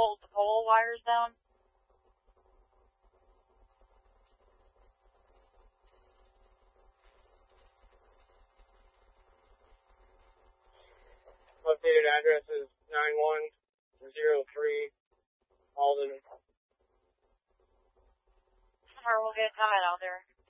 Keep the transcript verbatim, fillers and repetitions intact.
pull the pole wires down? Updated address is nine one zero three Alden. Or we'll get a comment out there.